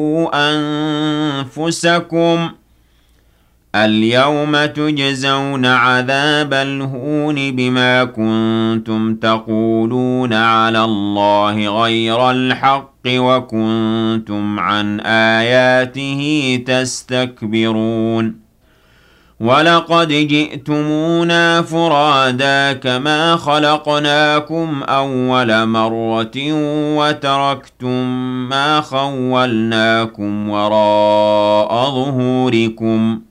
أنفسكم اليوم تجزون عذاب الهون بما كنتم تقولون على الله غير الحق وكنتم عن آياته تستكبرون ولقد جئتمونا فرادا كما خلقناكم أول مرة وتركتم ما خولناكم وراء ظهوركم